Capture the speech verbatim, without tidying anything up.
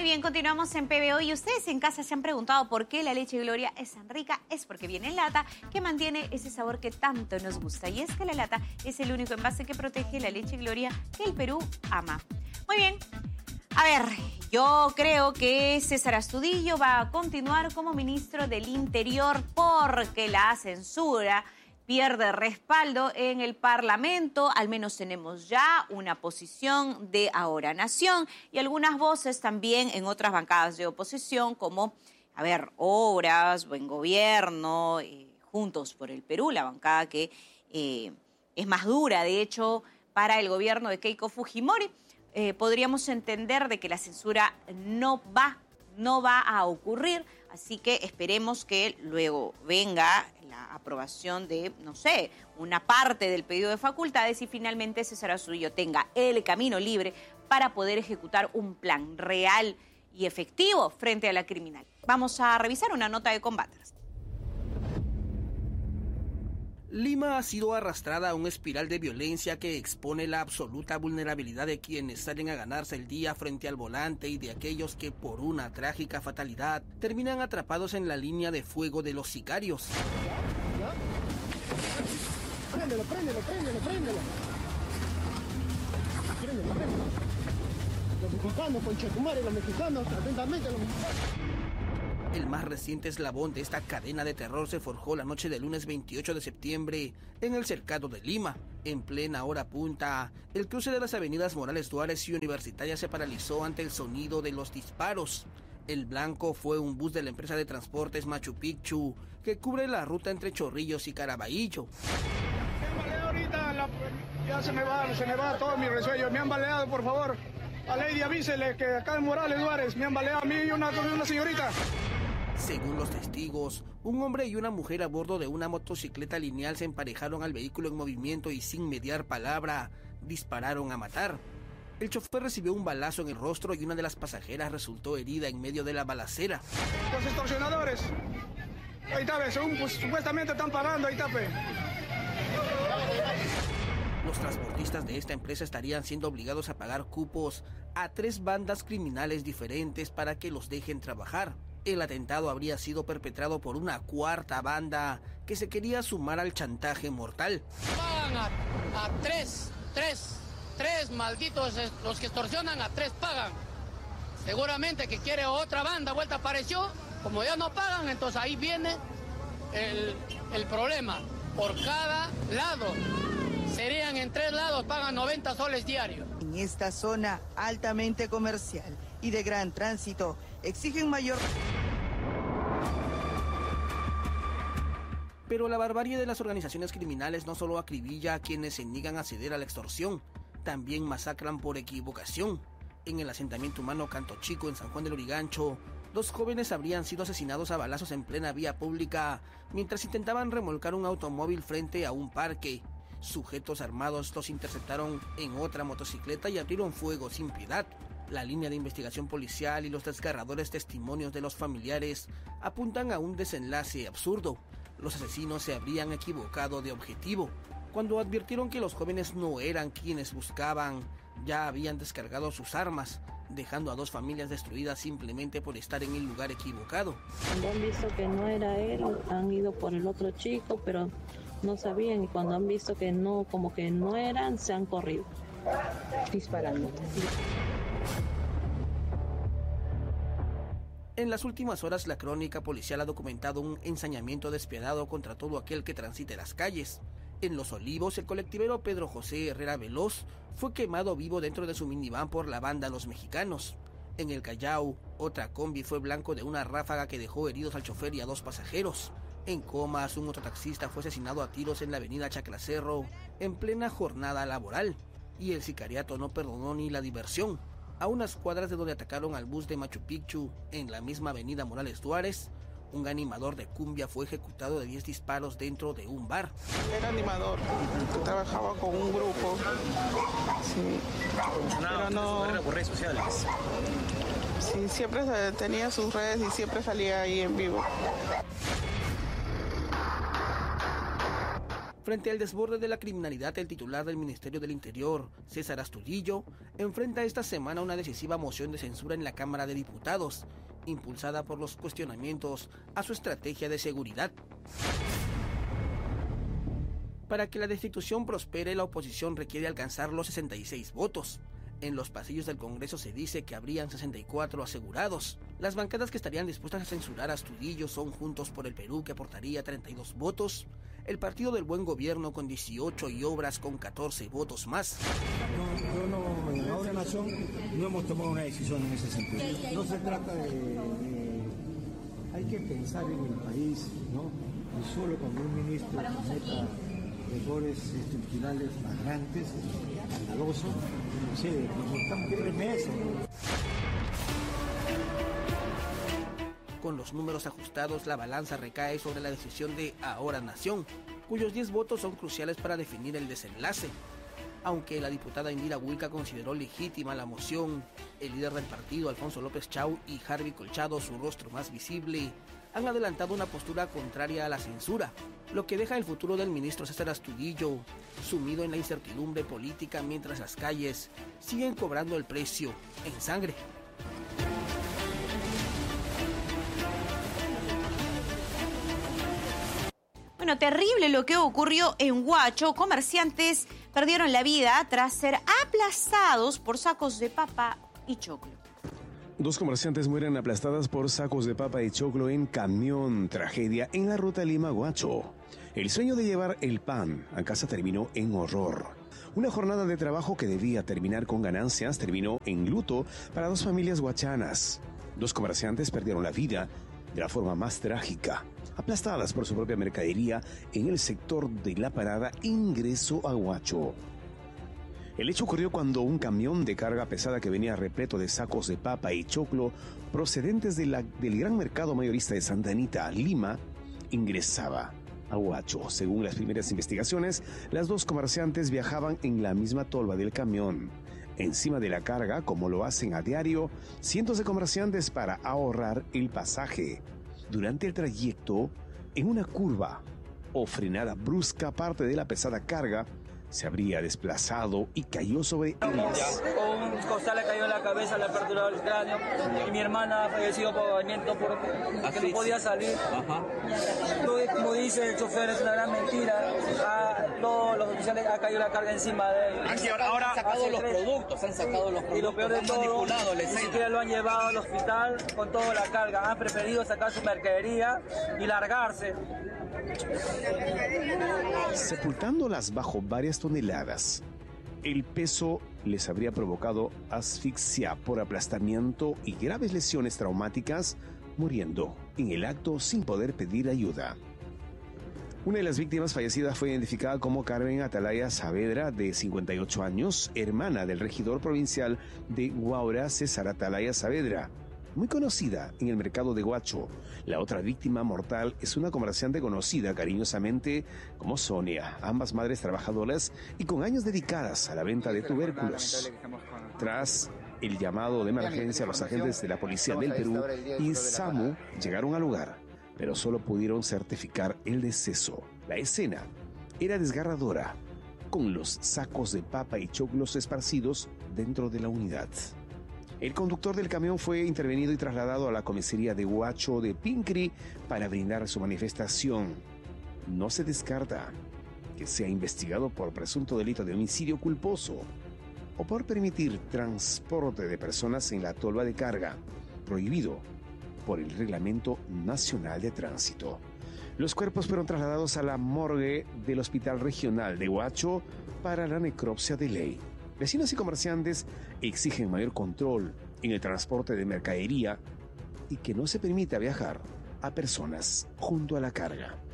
bien, continuamos en P B O y ustedes en casa se han preguntado por qué la leche Gloria es tan rica. Es porque viene en lata, que mantiene ese sabor que tanto nos gusta. Y es que la lata es el único envase que protege la leche Gloria que el Perú ama. Muy bien, a ver, yo creo que César Astudillo va a continuar como ministro del Interior porque la censura pierde respaldo en el Parlamento. Al menos tenemos ya una posición de Ahora Nación y algunas voces también en otras bancadas de oposición como, a ver, Obras, Buen Gobierno, eh, Juntos por el Perú, la bancada que eh, es más dura, de hecho, para el gobierno de Keiko Fujimori. Eh, podríamos entender de que la censura no va, no va a ocurrir, así que esperemos que luego venga la aprobación de, no sé, una parte del pedido de facultades y finalmente César Astudillo tenga el camino libre para poder ejecutar un plan real y efectivo frente a la criminal. Vamos a revisar una nota de combate. Lima ha sido arrastrada a una espiral de violencia que expone la absoluta vulnerabilidad de quienes salen a ganarse el día frente al volante y de aquellos que por una trágica fatalidad terminan atrapados en la línea de fuego de los sicarios. Préndelo, préndelo, préndelo, préndelo. Préndelo, préndelo. Los mexicanos, conchetumare, los mexicanos, atentamente los mexicanos. El más reciente eslabón de esta cadena de terror se forjó la noche del lunes veintiocho de septiembre en el cercado de Lima. En plena hora punta, el cruce de las avenidas Morales Duárez y Universitaria se paralizó ante el sonido de los disparos. El blanco fue un bus de la empresa de transportes Machu Picchu que cubre la ruta entre Chorrillos y Caraballo. Me han baleado ahorita, la, ya se me va, se me va todo mi resuello. Me han baleado, por favor. A Lady avísele que acá en Morales Duárez me han baleado a mí y una, una señorita. Según los testigos, un hombre y una mujer a bordo de una motocicleta lineal se emparejaron al vehículo en movimiento y sin mediar palabra, dispararon a matar. El chofer recibió un balazo en el rostro y una de las pasajeras resultó herida en medio de la balacera. Los extorsionadores, ahí tape, según pues, supuestamente están pagando, ahí tape. Los transportistas de esta empresa estarían siendo obligados a pagar cupos a tres bandas criminales diferentes para que los dejen trabajar. El atentado habría sido perpetrado por una cuarta banda que se quería sumar al chantaje mortal. Pagan a, a tres, tres, tres malditos, los que extorsionan a tres pagan. Seguramente que quiere otra banda, vuelta apareció, como ya no pagan, entonces ahí viene el, el problema. Por cada lado, serían en tres lados, pagan noventa soles diarios. En esta zona altamente comercial y de gran tránsito, exigen mayor... Pero la barbarie de las organizaciones criminales no solo acribilla a quienes se niegan a ceder a la extorsión, también masacran por equivocación. En el asentamiento humano Canto Chico, en San Juan del Lurigancho, dos jóvenes habrían sido asesinados a balazos en plena vía pública mientras intentaban remolcar un automóvil frente a un parque. Sujetos armados los interceptaron en otra motocicleta y abrieron fuego sin piedad. La línea de investigación policial y los desgarradores testimonios de los familiares apuntan a un desenlace absurdo. Los asesinos se habrían equivocado de objetivo. Cuando advirtieron que los jóvenes no eran quienes buscaban, ya habían descargado sus armas, dejando a dos familias destruidas simplemente por estar en el lugar equivocado. Cuando han visto que no era él, han ido por el otro chico, pero no sabían, y cuando han visto que no, como que no eran, se han corrido, disparando. En las últimas horas, la crónica policial ha documentado un ensañamiento despiadado contra todo aquel que transite las calles. En Los Olivos, el colectivero Pedro José Herrera Veloz fue quemado vivo dentro de su minivan por la banda Los Mexicanos. En el Callao, otra combi fue blanco de una ráfaga que dejó heridos al chofer y a dos pasajeros. En Comas, un mototaxista fue asesinado a tiros en la avenida Chaclacerro en plena jornada laboral. Y el sicariato no perdonó ni la diversión. A unas cuadras de donde atacaron al bus de Machu Picchu, en la misma avenida Morales Duárez, un animador de cumbia fue ejecutado de diez disparos dentro de un bar. Era animador, trabajaba con un grupo. Sí. Pero no... por redes sociales. Sí, siempre tenía sus redes y siempre salía ahí en vivo. Frente al desborde de la criminalidad, el titular del Ministerio del Interior, César Astudillo, enfrenta esta semana una decisiva moción de censura en la Cámara de Diputados, impulsada por los cuestionamientos a su estrategia de seguridad. Para que la destitución prospere, la oposición requiere alcanzar los sesenta y seis votos. En los pasillos del Congreso se dice que habrían sesenta y cuatro asegurados. Las bancadas que estarían dispuestas a censurar a Astudillo son Juntos por el Perú, que aportaría treinta y dos votos, el Partido del Buen Gobierno con dieciocho y Obras con catorce votos más. No, yo no, en Ahora Nación no hemos tomado una decisión en ese sentido. No se trata de, de... Hay que pensar en el país, ¿no? Y solo cuando un ministro cometa errores estructurales flagrantes, escandalosos, no sé, necesitamos tres meses. Con los números ajustados, la balanza recae sobre la decisión de Ahora Nación, cuyos diez votos son cruciales para definir el desenlace. Aunque la diputada Indira Wilca consideró legítima la moción, el líder del partido, Alfonso López Chau, y Harvey Colchado, su rostro más visible, han adelantado una postura contraria a la censura, lo que deja el futuro del ministro César Astudillo sumido en la incertidumbre política mientras las calles siguen cobrando el precio en sangre. Bueno, terrible lo que ocurrió en Huacho. Comerciantes perdieron la vida tras ser aplastados por sacos de papa y choclo. Dos comerciantes mueren aplastadas por sacos de papa y choclo en camión. Tragedia en la ruta Lima-Huacho. El sueño de llevar el pan a casa terminó en horror. Una jornada de trabajo que debía terminar con ganancias terminó en luto para dos familias huachanas. Dos comerciantes perdieron la vida de la forma más trágica, aplastadas por su propia mercadería en el sector de La Parada, ingreso a Huacho. El hecho ocurrió cuando un camión de carga pesada que venía repleto de sacos de papa y choclo procedentes de la, del gran mercado mayorista de Santa Anita, Lima, ingresaba a Huacho. Según las primeras investigaciones, las dos comerciantes viajaban en la misma tolva del camión. Encima de la carga, como lo hacen a diario, cientos de comerciantes para ahorrar el pasaje. Durante el trayecto, en una curva o frenada brusca, parte de la pesada carga se habría desplazado y cayó sobre ellas. Un costal le cayó en la cabeza, le ha perturado el cráneo, y mi hermana ha fallecido por ahogamiento porque no podía salir. Ajá. Como dice el chofer, es una gran mentira. A todos los oficiales ha caído la carga encima de ellos. Aquí ahora, ahora han sacado los productos, han sacado los productos. Y lo peor de todo, ni siquiera lo han llevado al hospital con toda la carga. Han preferido sacar su mercadería y largarse. Sepultándolas bajo varias toneladas. El peso les habría provocado asfixia por aplastamiento y graves lesiones traumáticas, muriendo en el acto sin poder pedir ayuda. Una de las víctimas fallecidas fue identificada como Carmen Atalaya Saavedra, de cincuenta y ocho años, hermana del regidor provincial de Huaura, César Atalaya Saavedra, muy conocida en el mercado de Huacho. La otra víctima mortal es una comerciante conocida cariñosamente como Sonia, ambas madres trabajadoras y con años dedicadas a la venta de tubérculos. Tras el llamado de emergencia, los agentes de la Policía del Perú y SAMU llegaron al lugar, pero solo pudieron certificar el deceso. La escena era desgarradora, con los sacos de papa y choclos esparcidos dentro de la unidad. El conductor del camión fue intervenido y trasladado a la comisaría de Huacho de Pincri para brindar su manifestación. No se descarta que sea investigado por presunto delito de homicidio culposo o por permitir transporte de personas en la tolva de carga, prohibido por el Reglamento Nacional de Tránsito. Los cuerpos fueron trasladados a la morgue del Hospital Regional de Huacho para la necropsia de ley. Vecinos y comerciantes exigen mayor control en el transporte de mercadería y que no se permita viajar a personas junto a la carga.